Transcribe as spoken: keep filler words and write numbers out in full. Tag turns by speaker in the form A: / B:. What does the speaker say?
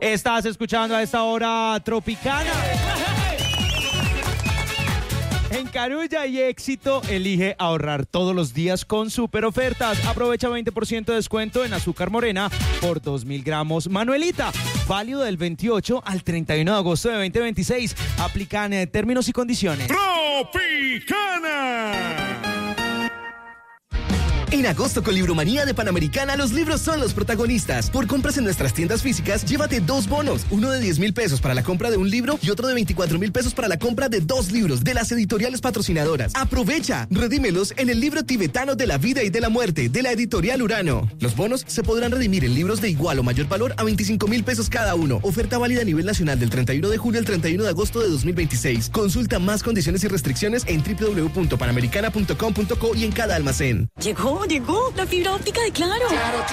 A: Estás escuchando a esta hora Tropicana. En Carulla y Éxito, elige ahorrar todos los días con super ofertas. Aprovecha veinte por ciento de descuento en azúcar morena por dos mil gramos Manuelita. Válido del veintiocho al treinta y uno de agosto de veinte veintiséis. Aplican eh, términos y condiciones.
B: ¡Tropicana!
C: En agosto con Libromanía de Panamericana, los libros son los protagonistas. Por compras en nuestras tiendas físicas, llévate dos bonos. Uno de diez mil pesos para la compra de un libro y otro de veinticuatro mil pesos para la compra de dos libros de las editoriales patrocinadoras. ¡Aprovecha! Redímelos en el libro tibetano de la vida y de la muerte de la editorial Urano. Los bonos se podrán redimir en libros de igual o mayor valor a veinticinco mil pesos cada uno. Oferta válida a nivel nacional del treinta y uno de julio al treinta y uno de agosto de dos mil veintiséis. Consulta más condiciones y restricciones en doble u doble u doble u punto panamericana punto com punto co y en cada almacén.
D: Llegó, llegó la fibra óptica de Claro.
B: Claro,